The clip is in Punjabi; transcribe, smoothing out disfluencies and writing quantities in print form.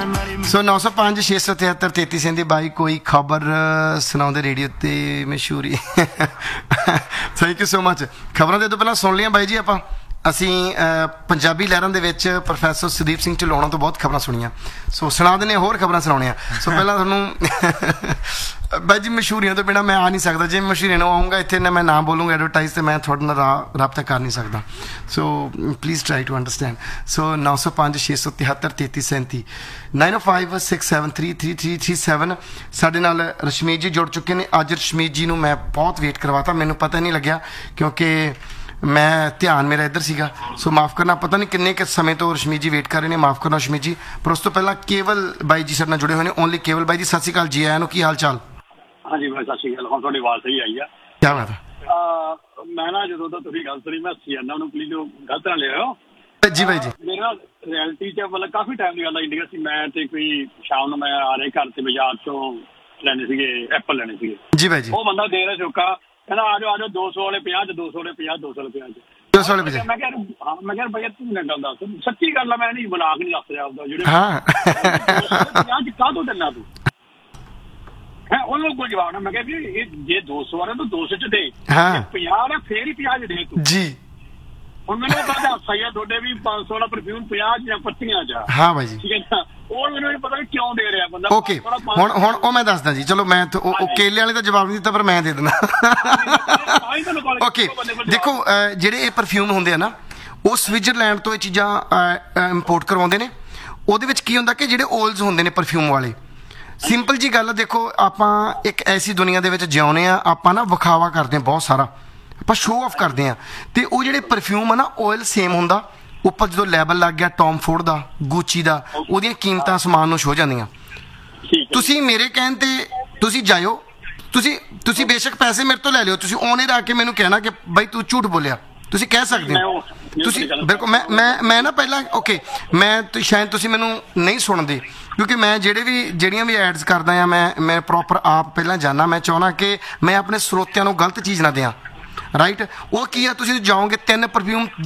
ਸੋ 905 673 33 ਬਾਈ ਕੋਈ ਖਬਰ ਸੁਣਾਉਂਦੇ ਰੇਡੀਓ ਤੇ ਮਸ਼ਹੂਰੀ ਥੈਂਕ ਯੂ ਸੋ ਮਚ। ਖਬਰਾਂ ਦੇ ਤੋਂ ਪਹਿਲਾਂ ਸੁਣ ਲਈਆਂ ਬਾਈ ਜੀ ਆਪਾਂ। ਅਸੀਂ ਪੰਜਾਬੀ ਲਹਿਰਾਂ ਦੇ ਵਿੱਚ ਪ੍ਰੋਫੈਸਰ ਸੁਦੀਪ ਸਿੰਘ ਢਿੱਲੋਂ ਤੋਂ ਬਹੁਤ ਖਬਰਾਂ ਸੁਣੀਆਂ, ਸੋ ਸੁਣਾ ਦਿੰਦੇ ਹੋਰ ਖਬਰਾਂ ਸੁਣਾਉਣੀਆਂ। ਸੋ ਪਹਿਲਾਂ ਤੁਹਾਨੂੰ ਬਾਈ ਜੀ ਮਸ਼ਹੂਰੀਆਂ ਤੋਂ ਬਿਨਾਂ ਮੈਂ ਆ ਨਹੀਂ ਸਕਦਾ। ਜੇ ਮਸ਼ਹੂਰੀਆਂ ਨੂੰ ਆਊਂਗਾ ਇੱਥੇ ਨਾ ਮੈਂ ਨਾ ਬੋਲੂੰਗਾ ਐਡਵਰਟਾਈਜ਼ ਤੇ ਮੈਂ ਤੁਹਾਡੇ ਨਾਲ ਰਾਬਤਾ ਕਰ ਨਹੀਂ ਸਕਦਾ। So please try to understand. ਸੋ 905 673 33 37 9056733337 ਸਾਡੇ ਨਾਲ ਰਸ਼ਮੀਤ ਜੀ ਜੁੜ ਚੁੱਕੇ ਨੇ। ਅੱਜ ਰਸ਼ਮੀਤ ਜੀ ਨੂੰ ਮੈਂ ਬਹੁਤ ਵੇਟ ਕਰਵਾਤਾ, ਮੈਨੂੰ ਪਤਾ ਨਹੀਂ ਲੱਗਿਆ ਕਿਉਂਕਿ ਮੈਂ ਧਿਆਨ ਮੇਰਾ ਇੱਧਰ ਸੀਗਾ। ਸੋ ਮਾਫ ਕਰਨਾ, ਪਤਾ ਨਹੀਂ ਕਿੰਨੇ ਕੁ ਸਮੇਂ ਤੋਂ ਰਸ਼ਮੀਤ ਜੀ ਵੇਟ ਕਰ ਰਹੇ ਨੇ, ਮਾਫ ਕਰਨਾ ਰਸ਼ਮੀਤ ਜੀ। ਪਰ ਉਸ ਤੋਂ ਪਹਿਲਾਂ ਕੇਵਲ ਬਾਈ ਜੀ ਸਾਡੇ ਨਾਲ ਜੁੜੇ ਹੋਏ ਨੇ। ਓਨਲੀ ਕੇਵਲ ਬਾਈ ਜੀ, ਸਤਿ ਸ਼੍ਰੀ ਅਕਾਲ ਜੀ, ਆਇਆਂ ਨੂੰ। ਕੀ ਹਾਲ ਚਾਲ? ਹਾਂਜੀ ਮੈਂ ਸਤਿ ਸ਼੍ਰੀ ਅਕਾਲ। ਹੁਣ ਤੁਹਾਡੀ ਆਵਾਜ਼ ਸਹੀ ਆਈ ਆ। ਕਿਆ ਬਾਤ ਹੈ। ਮੈਂ ਨਾ ਜਦੋਂ ਤਾਂ ਤੁਸੀਂ ਗੱਲ ਸੁਣੀ ਮੈਂ ਹੱਸੀ ਜਾਂਦਾ, ਉਹਨੂੰ ਪਲੀਜ਼ ਗਲਤ ਨਾ ਲਿਓ ਜੀ ਬਾਈ ਜੀ। ਮੇਰੇ ਨਾਲ ਰਿਐਲਿਟੀ 'ਚ ਮਤਲਬ ਕਾਫੀ ਟਾਈਮ ਦੀ ਗੱਲ ਇੰਡੀਆ ਸੀ। ਮੈਂ ਤੇ ਕੋਈ ਸ਼ਾਮ ਨੂੰ ਮੈਂ ਆ ਰਹੇ ਘਰ ਤੇ ਬਾਜ਼ਾਰ ਤੋਂ ਲੈਣੇ ਸੀਗੇ, ਐਪਲ ਲੈਣੇ ਸੀਗੇ ਜੀ ਬਾਈ ਜੀ। ਉਹ ਬੰਦਾ ਦੇ ਰਿਹਾ ਚੁੱਕਾ, ਕਹਿੰਦਾ ਆ ਜਾਓ 200 ਵਾਲੇ 50 200 ਵਾਲੇ 50 200 ਵਾਲੇ 50 200 ਵਾਲੇ 50। ਮੈਂ ਕਿਹਾ ਮੈਂ ਕਿਹਾ ਭਈਆ ਤੂੰ ਨਾ ਗੱਲ ਦੱਸ, ਸੱਚੀ ਗੱਲ ਆ, ਮੈਂ ਨਹੀਂ ਮਜ਼ਾਕ ਨਹੀਂ ਦੱਸ ਰਿਹਾ ਆਪਦਾ। ਜਿਹੜੇ ਹਾਂ 50 ਕਾਹਤੋਂ ਦਿੰਦਾ ਤੂੰ ਹੈ? ਉਹਨੂੰ ਕੋਈ ਜਵਾਬ ਨਾ। ਮੈਂ ਕਿਹਾ ਵੀ ਇਹ ਜੇ 200 ਵਾਲਾ ਤੂੰ 200 'ਚ ਦੇ, 50 ਨੇ ਫੇਰ ਹੀ 50 ਦੇ ਤੂੰ ਜੀ। ਹੁਣ ਮੈਨੂੰ ਪਤਾ ਹਾਸਾ ਤੁਹਾਡੇ ਵੀ 500 ਵਾਲਾ ਪਰਫਿਊਮ 50 ਜਾਂ 25 'ਚ। ਹਾਂ ਬਾਈ ਜੀ। ਠੀਕ ਹੈ ਨਾ, ਉਹ ਮੈਨੂੰ ਨਹੀਂ ਪਤਾ ਵੀ ਕਿਉਂ ਦੇ ਰਿਹਾ ਬੰਦਾ। ਓਕੇ ਹੁਣ ਉਹ ਮੈਂ ਦੱਸਦਾ ਜੀ। ਚਲੋ ਮੈਂ ਉਹ ਕੇਲੇ ਵਾਲੇ ਦਾ ਜਵਾਬ ਨਹੀਂ ਦਿੱਤਾ, ਪਰ ਮੈਂ ਦੇ ਦਿੰਦਾ। ਓਕੇ ਦੇਖੋ, ਜਿਹੜੇ ਇਹ ਪਰਫਿਊਮ ਹੁੰਦੇ ਆ ਨਾ, ਉਹ ਸਵਿਟਜ਼ਰਲੈਂਡ ਤੋਂ ਇਹ ਚੀਜ਼ਾਂ ਇੰਪੋਰਟ ਕਰਵਾਉਂਦੇ ਨੇ। ਉਹਦੇ ਵਿੱਚ ਕੀ ਹੁੰਦਾ ਕਿ ਜਿਹੜੇ ਓਇਲਸ ਹੁੰਦੇ ਨੇ ਪਰਫਿਊਮ ਵਾਲੇ, ਸਿੰਪਲ ਜੀ ਗੱਲ, ਦੇਖੋ ਆਪਾਂ ਇੱਕ ਐਸੀ ਦੁਨੀਆ ਦੇ ਵਿੱਚ ਜਿਉਂਦੇ ਆ, ਆਪਾਂ ਨਾ ਵਿਖਾਵਾ ਕਰਦੇ ਹਾਂ ਬਹੁਤ ਸਾਰਾ, ਆਪਾਂ ਸ਼ੋਅ ਆਫ ਕਰਦੇ ਹਾਂ। ਤੇ ਉਹ ਜਿਹੜੇ ਪਰਫਿਊਮ ਆ ਨਾ, ਓਇਲ ਸੇਮ ਹੁੰਦਾ, ਉੱਪਰ ਜਦੋਂ ਲੈਬਲ ਲੱਗ ਗਿਆ ਟੌਮ ਫੋਰਡ ਦਾ, ਗੁੱਚੀ ਦਾ, ਉਹਦੀਆਂ ਕੀਮਤਾਂ ਸਮਾਨ ਨੂੰ ਛੋ ਜਾਂਦੀਆਂ। ਤੁਸੀਂ ਮੇਰੇ ਕਹਿਣ ਤੇ ਤੁਸੀਂ ਜਾਇਓ, ਤੁਸੀਂ ਬੇਸ਼ੱਕ ਪੈਸੇ ਮੇਰੇ ਤੋਂ ਲੈ ਲਿਓ, ਤੁਸੀਂ ਓਨਰ ਆ ਕੇ ਮੈਨੂੰ ਕਹਿਣਾ ਕਿ ਬਾਈ ਤੂੰ ਝੂਠ ਬੋਲਿਆ, ਤੁਸੀਂ ਕਹਿ ਸਕਦੇ ਹੋ। ਤੁਸੀਂ ਬਿਲਕੁਲ ਮੈਂ ਨਾ ਪਹਿਲਾਂ ਓਕੇ ਮੈਂ ਸ਼ਾਇਦ ਤੁਸੀਂ ਮੈਨੂੰ ਨਹੀਂ ਸੁਣਦੇ, ਕਿਉਂਕਿ ਮੈਂ ਜਿਹੜੀਆਂ ਵੀ ਐਡਸ ਕਰਦਾ ਆ, ਮੈਂ ਪ੍ਰੋਪਰ ਆਪ ਪਹਿਲਾਂ ਜਾਣਾ। ਮੈਂ ਚਾਹੁੰਦਾ ਕਿ ਮੈਂ ਆਪਣੇ ਸਰੋਤਿਆਂ ਨੂੰ ਗਲਤ ਚੀਜ਼ ਨਾ ਦਿਆਂ, ਰਾਈਟ। ਉਹ ਕੀ ਆ, ਤੁਸੀਂ ਜਾਓਗੇ 3 ਪਰਫਿਊਮ